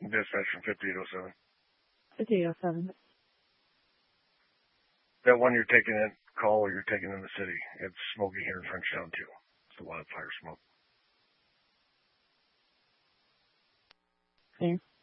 Dispatch from 5807. 5807. That one you're taking in call or you're taking in the city. It's smoky here in Frenchtown too. It's the wildfire smoke. Okay.